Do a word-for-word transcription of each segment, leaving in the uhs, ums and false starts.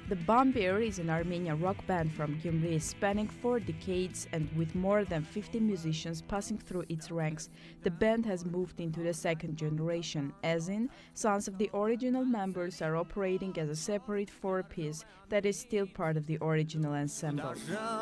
The Bambir is an Armenian rock band from Gyumri spanning four decades, and with more than fifty musicians passing through its ranks, the band has moved into the second generation, as in, sons of the original members are operating as a separate four-piece that is still part of the original ensemble.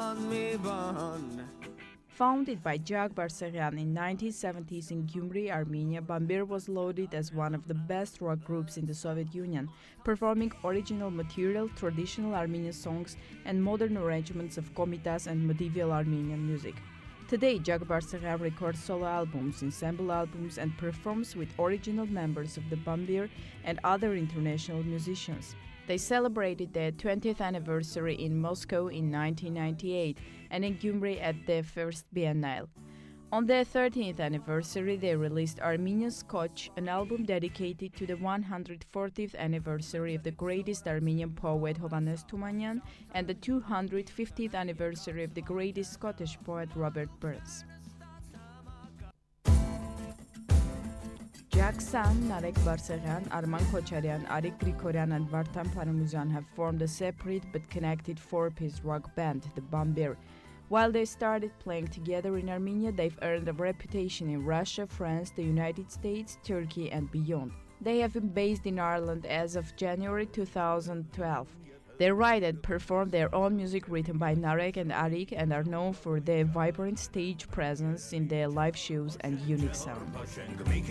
Founded by Gjak Barsegyan in nineteen seventies in Gyumri, Armenia, Bambir was lauded as one of the best rock groups in the Soviet Union, performing original material, traditional Armenian songs, and modern arrangements of komitas and medieval Armenian music. Today, Gjak Barsegyan records solo albums, ensemble albums, and performs with original members of the Bambir and other international musicians. They celebrated their twentieth anniversary in Moscow in nineteen ninety-eight and in Gyumri at their first Biennale. On their thirtieth anniversary, they released Armenian Scotch, an album dedicated to the one hundred fortieth anniversary of the greatest Armenian poet Hovannes Tumanyan and the two hundred fiftieth anniversary of the greatest Scottish poet Robert Burns. Gjak San, Narek Barsegyan, Arman Kocharian, Arik Grigoryan, and Vartan Paramuzan have formed a separate but connected four-piece rock band, the Bambir. While they started playing together in Armenia, they've earned a reputation in Russia, France, the United States, Turkey, and beyond. They have been based in Ireland as of January two thousand twelve. They write and perform their own music written by Narek and Arik and are known for their vibrant stage presence in their live shows and unique sound.